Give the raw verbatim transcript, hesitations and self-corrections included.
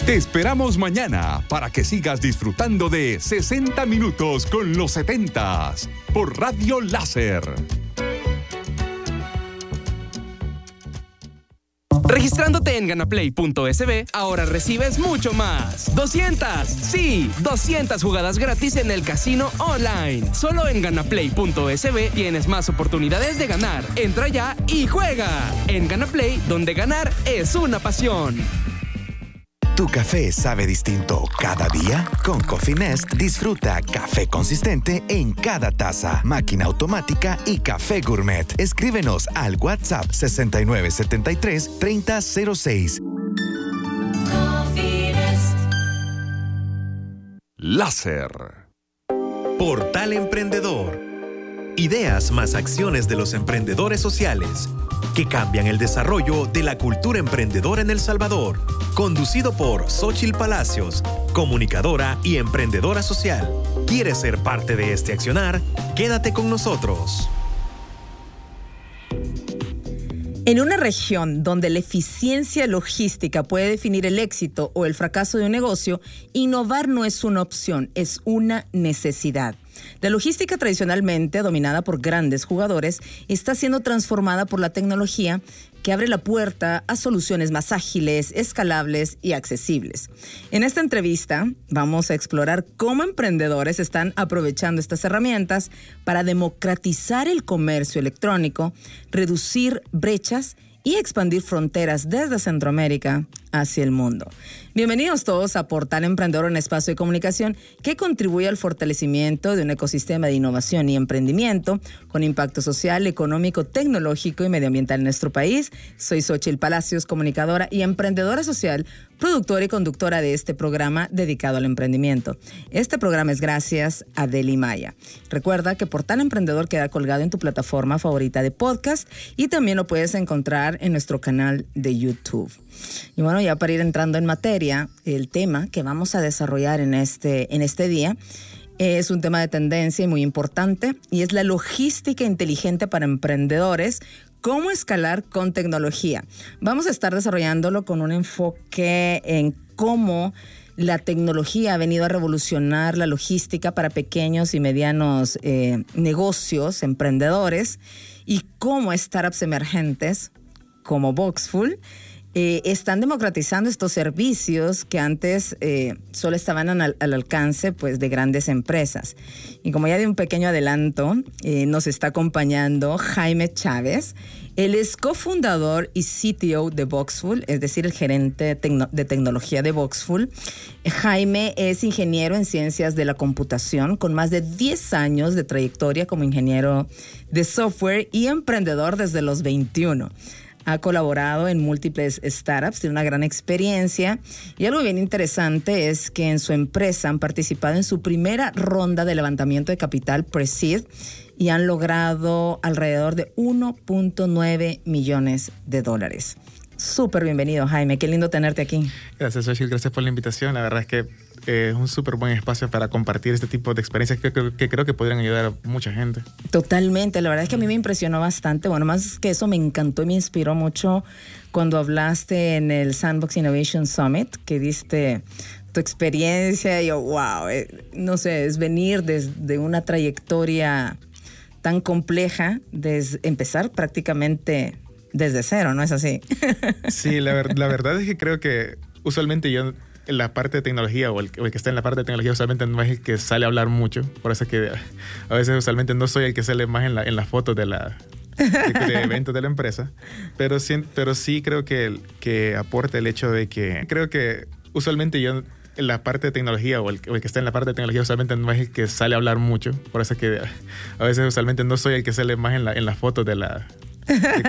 Te esperamos mañana para que sigas disfrutando de sesenta minutos con los setentas por Radio Láser. Registrándote en ganaplay punto es be, ahora recibes mucho más. doscientas, sí, doscientas jugadas gratis en el casino online. Solo en ganaplay punto es be tienes más oportunidades de ganar. Entra ya y juega. En Ganaplay, donde ganar es una pasión. ¿Tu café sabe distinto cada día? Con Coffee Nest disfruta café consistente en cada taza, máquina automática y café gourmet. Escríbenos al WhatsApp sesenta y nueve setenta y tres treinta cero seis. Láser. Portal Emprendedor. Ideas más acciones de los emprendedores sociales que cambian el desarrollo de la cultura emprendedora en El Salvador. Conducido por Xóchitl Palacios, comunicadora y emprendedora social. ¿Quieres ser parte de este accionar? Quédate con nosotros. En una región donde la eficiencia logística puede definir el éxito o el fracaso de un negocio, innovar no es una opción, es una necesidad. La logística, tradicionalmente dominada por grandes jugadores, está siendo transformada por la tecnología que abre la puerta a soluciones más ágiles, escalables y accesibles. En esta entrevista vamos a explorar cómo emprendedores están aprovechando estas herramientas para democratizar el comercio electrónico, reducir brechas y expandir fronteras desde Centroamérica hacia el mundo. Bienvenidos todos a Portal Emprendedor, un espacio de comunicación que contribuye al fortalecimiento de un ecosistema de innovación y emprendimiento con impacto social, económico, tecnológico y medioambiental en nuestro país. Soy Xóchitl Palacios, comunicadora y emprendedora social, productora y conductora de este programa dedicado al emprendimiento. Este programa es gracias a Deli Maya. Recuerda que Portal Emprendedor queda colgado en tu plataforma favorita de podcast y también lo puedes encontrar en nuestro canal de YouTube. Y bueno, ya para ir entrando en materia, el tema que vamos a desarrollar en este, en este día es un tema de tendencia y muy importante, y es la logística inteligente para emprendedores. ¿Cómo escalar con tecnología? Vamos a estar desarrollándolo con un enfoque en cómo la tecnología ha venido a revolucionar la logística para pequeños y medianos eh, negocios, emprendedores, y cómo startups emergentes como Boxful Eh, están democratizando estos servicios que antes eh, solo estaban al, al alcance pues, de grandes empresas. Y como ya de un pequeño adelanto, eh, nos está acompañando Jaime Chávez. Él es cofundador y C T O de Boxful, es decir, el gerente tecno- de tecnología de Boxful. Jaime es ingeniero en ciencias de la computación con más de diez años de trayectoria como ingeniero de software y emprendedor desde los veintiuno. Ha colaborado en múltiples startups, tiene una gran experiencia, y algo bien interesante es que en su empresa han participado en su primera ronda de levantamiento de capital Pre-Seed y han logrado alrededor de uno punto nueve millones de dólares. Súper bienvenido, Jaime. Qué lindo tenerte aquí. Gracias, Xóchitl. Gracias por la invitación. La verdad es que eh, es un súper buen espacio para compartir este tipo de experiencias que, que, que creo que podrían ayudar a mucha gente. Totalmente. La verdad es que a mí me impresionó bastante. Bueno, más que eso, me encantó y me inspiró mucho cuando hablaste en el Sandbox Innovation Summit, que diste tu experiencia. Y yo, wow, eh, no sé, es venir desde una trayectoria tan compleja, desde empezar prácticamente desde cero, ¿no es así? Sí, la, ver, la verdad es que creo que usualmente yo en la parte de tecnología o el, o el que está en la parte de tecnología usualmente no es el que sale a hablar mucho. Por eso es que a veces usualmente no soy el que sale más en, la, en las fotos de, la, de, de eventos de la empresa. Pero sí, pero sí creo que, que aporta el hecho de que creo que usualmente yo en la parte de tecnología o el, o el que está en la parte de tecnología usualmente no es el que sale a hablar mucho. Por eso es que a veces usualmente no soy el que sale más en, la, en las fotos de la... De,